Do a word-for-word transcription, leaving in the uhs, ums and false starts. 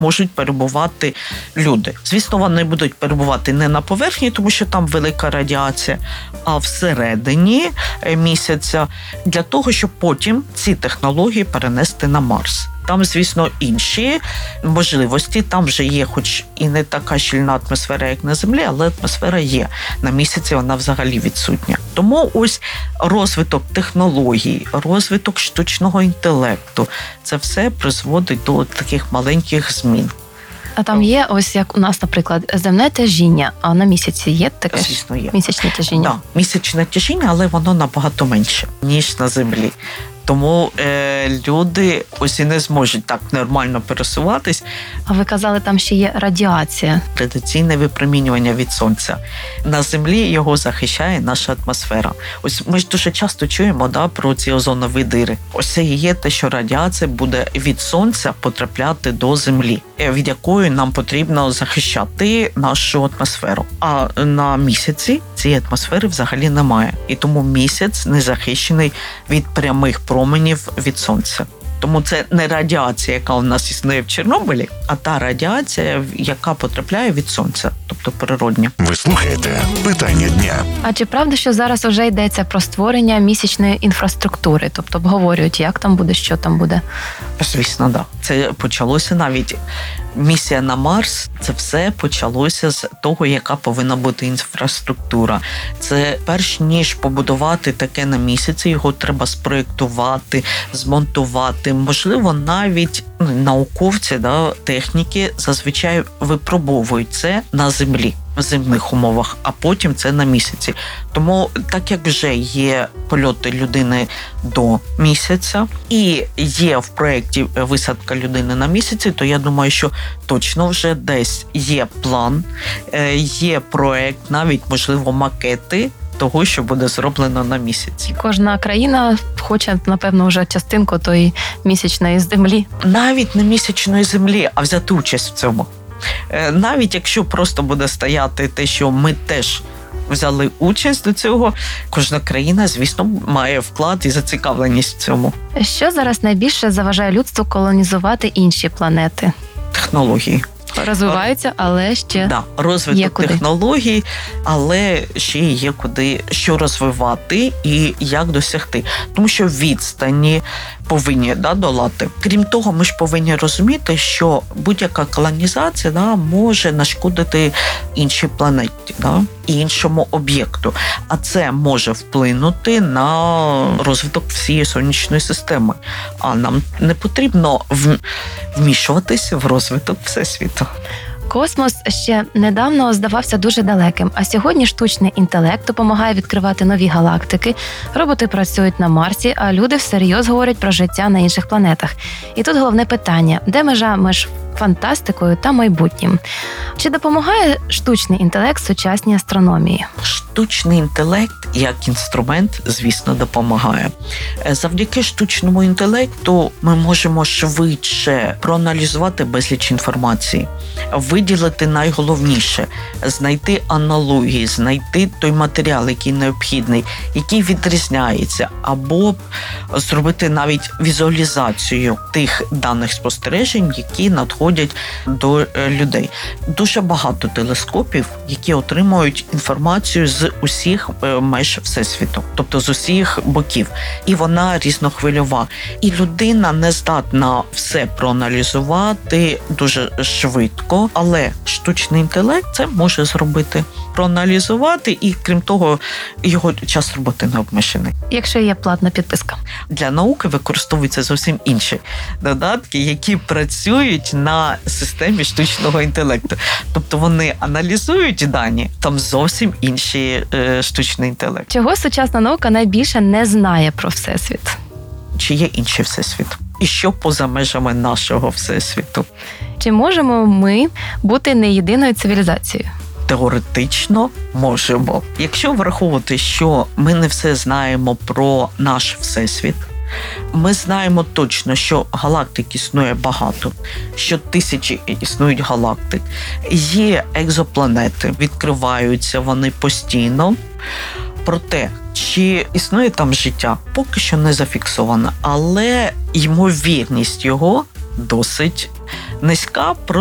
можуть перебувати люди. Звісно, вони будуть перебувати не на поверхні, тому що там велика радіація, а всередині місяця, для того, щоб потім ці технології перенести на Марс. Там, звісно, інші можливості. Там вже є, хоч і не така щільна атмосфера, як на Землі, але атмосфера є. На місяці вона взагалі відсутня. Тому ось розвиток технологій, розвиток штучного інтелекту – це все призводить до таких маленьких змін. А там є, ось як у нас, наприклад, земне тяжіння, а на місяці є таке? Звісно, є. Місячне тяжіння? Так, да, місячне тяжіння, але воно набагато менше, ніж на Землі. Тому е, люди ось і не зможуть так нормально пересуватись. А ви казали, там ще є радіація. Радіаційне випромінювання від сонця. На Землі його захищає наша атмосфера. Ось ми ж дуже часто чуємо, да, про ці озонові дири. Ось це і є те, що радіація буде від сонця потрапляти до Землі, від якої нам потрібно захищати нашу атмосферу. А на місяці цієї атмосфери взагалі немає. І тому місяць не захищений від прямих променів від сонця. Тому це не радіація, яка у нас існує в Чорнобилі, а та радіація, яка потрапляє від сонця, тобто природня. Ви слухаєте «Питання дня». А чи правда, що зараз вже йдеться про створення місячної інфраструктури? Тобто обговорюють, як там буде, що там буде? Звісно, так. Да. Це почалося навіть. Місія на Марс – це все почалося з того, яка повинна бути інфраструктура. Це перш ніж побудувати таке на місяці, його треба спроєктувати, змонтувати. Можливо, навіть науковці, да, техніки зазвичай випробовують це на Землі, в земних умовах, а потім це на місяці. Тому, так як вже є польоти людини до місяця і є в проєкті висадка людини на місяці, то я думаю, що точно вже десь є план, є проєкт, навіть, можливо, макети того, що буде зроблено на місяці. Кожна країна хоче, напевно, вже частинку тої місячної землі. Навіть не місячної землі, а взяти участь в цьому. Навіть якщо просто буде стояти те, що ми теж взяли участь до цього, кожна країна, звісно, має вклад і зацікавленість в цьому. Що зараз найбільше заважає людству колонізувати інші планети? Технології. Розвиваються, але ще да, розвиток технологій, але ще є куди що розвивати і як досягти. Тому що відстані повинні, да, долати. Крім того, ми ж повинні розуміти, що будь-яка колонізація, да, може нашкодити іншій планеті, да, іншому об'єкту. А це може вплинути на розвиток всієї сонячної системи. А нам не потрібно вмішуватися в розвиток Всесвіту. Космос ще недавно здавався дуже далеким, а сьогодні штучний інтелект допомагає відкривати нові галактики, роботи працюють на Марсі, а люди всерйоз говорять про життя на інших планетах. І тут головне питання – де межа між фантастикою та майбутнім? Чи допомагає штучний інтелект сучасній астрономії? Штучний інтелект як інструмент, звісно, допомагає. Завдяки штучному інтелекту ми можемо швидше проаналізувати безліч інформації, виділити найголовніше, знайти аналогії, знайти той матеріал, який необхідний, який відрізняється, або зробити навіть візуалізацію тих даних спостережень, які надходять до людей. Дуже багато телескопів, які отримують інформацію з усіх меж Всесвіту, тобто з усіх боків. І вона різнохвильова. І людина не здатна все проаналізувати дуже швидко, але штучний інтелект це може зробити. Проаналізувати, і, крім того, його час роботи не обмежений. Якщо є платна підписка. Для науки використовуються зовсім інші додатки, які працюють на системі штучного інтелекту. Тобто вони аналізують дані, там зовсім інший е, штучний інтелект. Чого сучасна наука найбільше не знає про Всесвіт? Чи є інший Всесвіт? І що поза межами нашого Всесвіту? Чи можемо ми бути не єдиною цивілізацією? Теоретично можемо. Якщо враховувати, що ми не все знаємо про наш Всесвіт, ми знаємо точно, що галактик існує багато, що тисячі існують галактик. Є екзопланети, відкриваються вони постійно. Проте, чи існує там життя, поки що не зафіксовано, але ймовірність його досить низька.